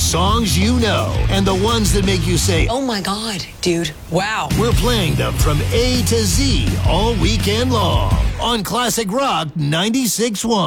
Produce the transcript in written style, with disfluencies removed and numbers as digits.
songs you know, and the ones that make you say, Oh my God, dude. Wow. we're playing them from A to Z all weekend long on Classic Rock 96.1.